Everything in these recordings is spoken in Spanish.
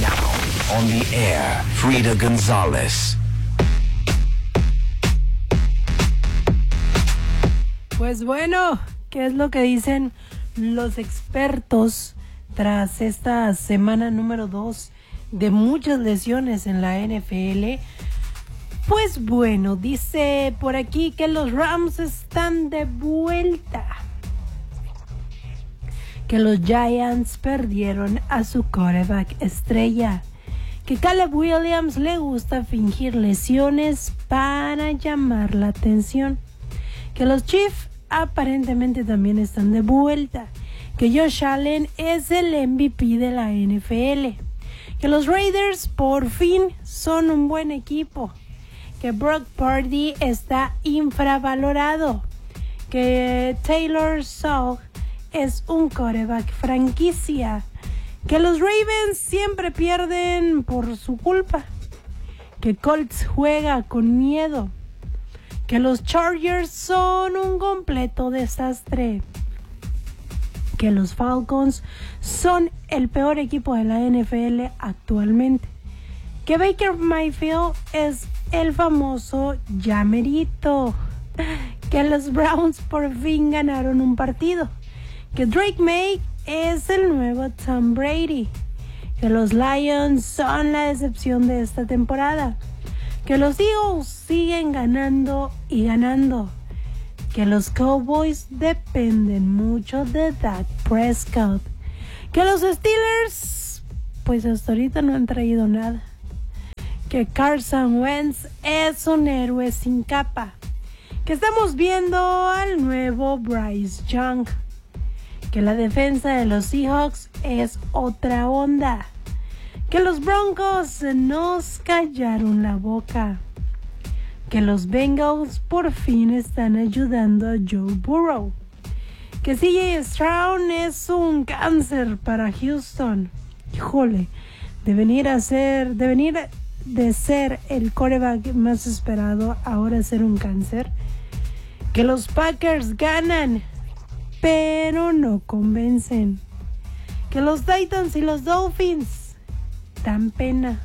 Now, on the air, Frida González. Pues bueno, ¿qué es lo que dicen los expertos tras esta semana número 2 de muchas lesiones en la NFL? Pues bueno, dice por aquí que los Rams están de vuelta, que los Giants perdieron a su quarterback estrella, que Caleb Williams le gusta fingir lesiones para llamar la atención, que los Chiefs aparentemente también están de vuelta, que Josh Allen es el MVP de la NFL, que los Raiders por fin son un buen equipo, que Brock Purdy está infravalorado, que Taylor Sugg es un quarterback franquicia, que los Ravens siempre pierden por su culpa, que Colts juega con miedo, que los Chargers son un completo desastre, que los Falcons son el peor equipo de la NFL actualmente, que Baker Mayfield es el famoso llamerito, que los Browns por fin ganaron un partido, que Drake May es el nuevo Tom Brady, que los Lions son la decepción de esta temporada, que los Eagles siguen ganando y ganando, que los Cowboys dependen mucho de Dak Prescott, que los Steelers pues hasta ahorita no han traído nada, que Carson Wentz es un héroe sin capa, que estamos viendo al nuevo Bryce Young, que la defensa de los Seahawks es otra onda, que los Broncos nos callaron la boca, que los Bengals por fin están ayudando a Joe Burrow, que CJ Stroud es un cáncer para Houston. Híjole, de venir de ser el quarterback más esperado, ahora ser un cáncer. Que los Packers ganan, pero no convencen. Que los Titans y los Dolphins dan pena.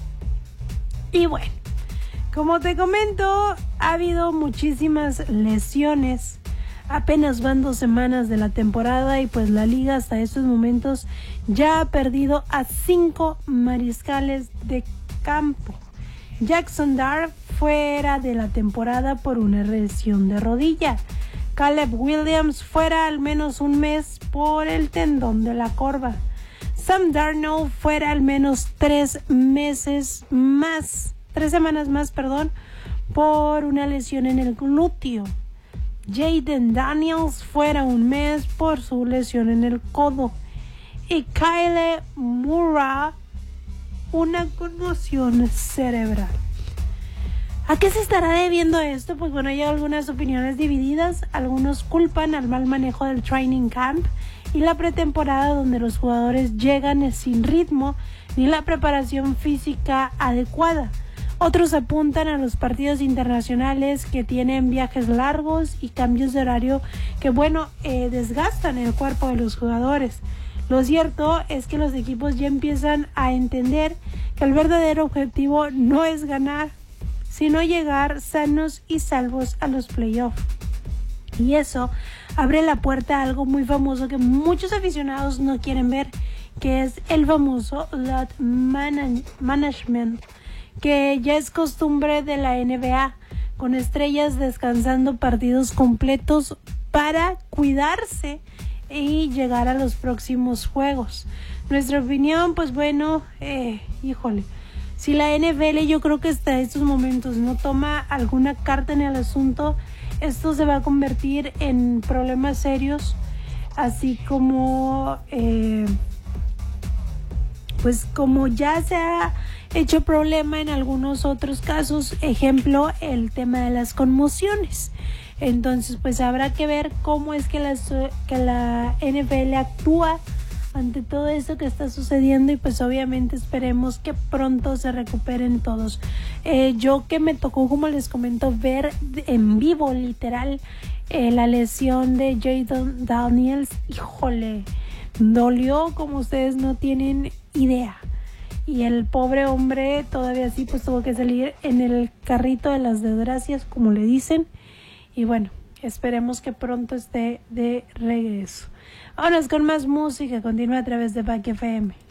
Y bueno, como te comento, ha habido muchísimas lesiones. Apenas van 2 semanas de la temporada y pues la liga hasta estos momentos ya ha perdido a 5 mariscales de campo. Jackson Dart fuera de la temporada por una lesión de rodilla. Caleb Williams fuera al menos un mes por el tendón de la corva. Sam Darnold fuera al menos 3 semanas más, por una lesión en el glúteo. Jaden Daniels fuera un mes por su lesión en el codo. Y Kyle Murray una conmoción cerebral. ¿A qué se estará debiendo esto? Pues bueno, hay algunas opiniones divididas. Algunos culpan al mal manejo del training camp y la pretemporada, donde los jugadores llegan sin ritmo ni la preparación física adecuada. Otros apuntan a los partidos internacionales que tienen viajes largos y cambios de horario que desgastan el cuerpo de los jugadores. Lo cierto es que los equipos ya empiezan a entender que el verdadero objetivo no es ganar, sino llegar sanos y salvos a los playoffs. Y eso abre la puerta a algo muy famoso que muchos aficionados no quieren ver, que es el famoso load management, que ya es costumbre de la NBA, con estrellas descansando partidos completos para cuidarse y llegar a los próximos juegos. Nuestra opinión, pues bueno, si la NFL, yo creo que hasta estos momentos no toma alguna carta en el asunto, esto se va a convertir en problemas serios, así como pues como ya se ha hecho problema en algunos otros casos, ejemplo, el tema de las conmociones. Entonces pues habrá que ver cómo es que la NFL actúa ante todo esto que está sucediendo, y pues obviamente esperemos que pronto se recuperen todos. Yo que me tocó, como les comento, ver en vivo literal la lesión de Jaden Daniels, híjole, dolió como ustedes no tienen idea. y el pobre hombre todavía sí pues tuvo que salir en el carrito de las desgracias, como le dicen. Y bueno, esperemos que pronto esté de regreso. Vámonos con más música, continúa a través de Back FM.